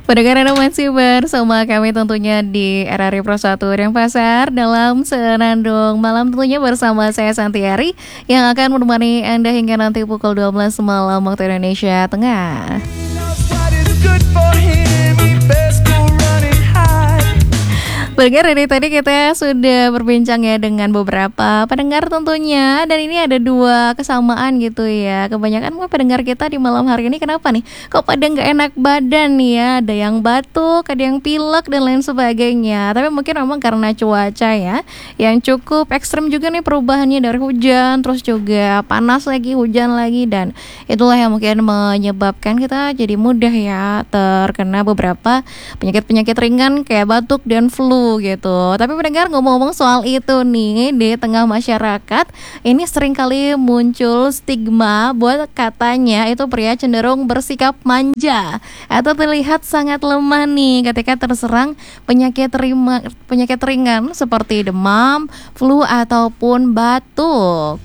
Pendengar Anda masih bersama kami tentunya di RRI Pro 1 Denpasar dalam Senandung Malam, tentunya bersama saya Santiari yang akan menemani Anda hingga nanti pukul 12 malam waktu Indonesia Tengah. Pendengar, dari tadi kita sudah berbincang ya dengan beberapa pendengar tentunya. Dan ini ada dua kesamaan gitu ya. Kebanyakan pendengar kita di malam hari ini kenapa nih? Kok pada gak enak badan nih ya? Ada yang batuk, ada yang pilek dan lain sebagainya. Tapi mungkin memang karena cuaca ya yang cukup ekstrim juga nih perubahannya, dari hujan terus juga panas lagi, hujan lagi. Dan itulah yang mungkin menyebabkan kita jadi mudah ya terkena beberapa penyakit-penyakit ringan kayak batuk dan flu gitu. Tapi pendengar, ngomong-ngomong soal itu nih, di tengah masyarakat ini sering kali muncul stigma buat katanya itu pria cenderung bersikap manja atau terlihat sangat lemah nih ketika terserang penyakit ringan seperti demam, flu ataupun batuk.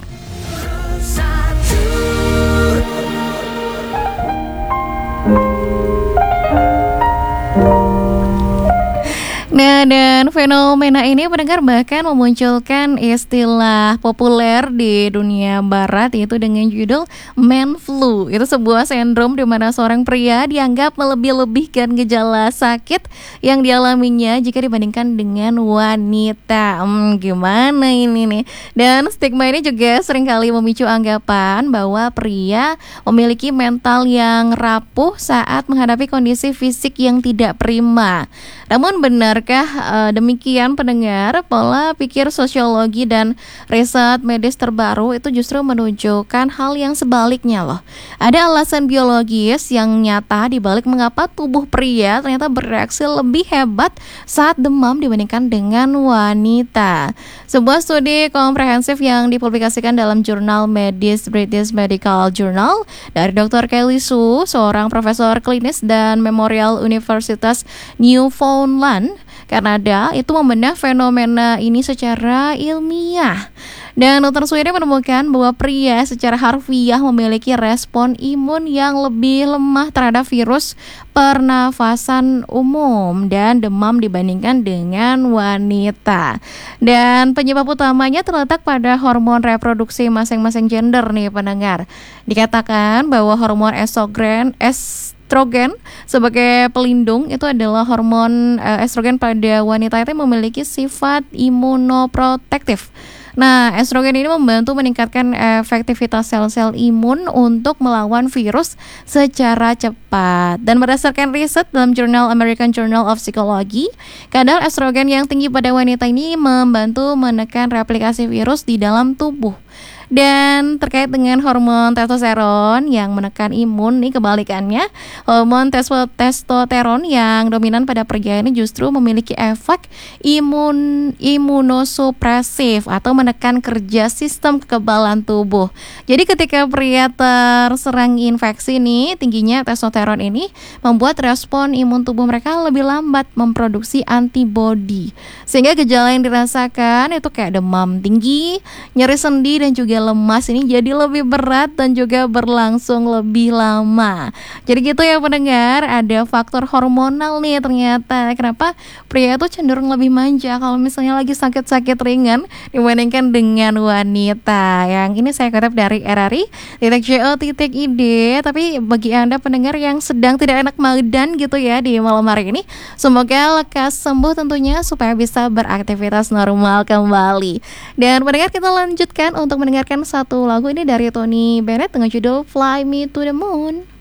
Nah, dan fenomena ini pendengar bahkan memunculkan istilah populer di dunia barat, yaitu dengan judul man flu. Itu sebuah sindrom di mana seorang pria dianggap melebih-lebihkan gejala sakit yang dialaminya jika dibandingkan dengan wanita. Gimana ini nih? Dan stigma ini juga seringkali memicu anggapan bahwa pria memiliki mental yang rapuh saat menghadapi kondisi fisik yang tidak prima. Namun benarkah demikian pendengar? Pola pikir sosiologi dan riset medis terbaru itu justru menunjukkan hal yang sebaliknya loh. Ada alasan biologis yang nyata di balik mengapa tubuh pria ternyata bereaksi lebih hebat saat demam dibandingkan dengan wanita. Sebuah studi komprehensif yang dipublikasikan dalam jurnal medis British Medical Journal dari Dr. Kelly Sue, seorang profesor klinis dan Memorial Universitas Newfoundland, Kanada, itu membedah fenomena ini secara ilmiah. Dan Dr. Sue menemukan bahwa pria secara harfiah memiliki respon imun yang lebih lemah terhadap virus pernafasan umum dan demam dibandingkan dengan wanita. Dan penyebab utamanya terletak pada hormon reproduksi masing-masing gender nih pendengar. Dikatakan bahwa hormon estrogen sebagai pelindung itu adalah hormon estrogen pada wanita itu memiliki sifat imunoprotektif. Nah, estrogen ini membantu meningkatkan efektivitas sel-sel imun untuk melawan virus secara cepat. Dan berdasarkan riset dalam jurnal American Journal of Psychology, kadar estrogen yang tinggi pada wanita ini membantu menekan replikasi virus di dalam tubuh. Dan terkait dengan hormon testosteron yang menekan imun, nih kebalikannya, hormon testosteron yang dominan pada pria ini justru memiliki efek imunosupresif atau menekan kerja sistem kekebalan tubuh. Jadi ketika pria terserang infeksi nih, tingginya testosteron ini membuat respon imun tubuh mereka lebih lambat memproduksi antibodi, sehingga gejala yang dirasakan itu kayak demam tinggi, nyeri sendi dan juga lemas ini jadi lebih berat dan juga berlangsung lebih lama. Jadi gitu ya pendengar, ada faktor hormonal nih ternyata kenapa pria itu cenderung lebih manja kalau misalnya lagi sakit-sakit ringan dibandingkan dengan wanita. Yang ini saya kutip dari RRI.co.id. Tapi bagi Anda pendengar yang sedang tidak enak badan gitu ya di malam hari ini, semoga lekas sembuh tentunya supaya bisa beraktivitas normal kembali. Dan pendengar, kita lanjutkan untuk mendengarkan satu lagu ini dari Tony Bennett dengan judul Fly Me to the Moon.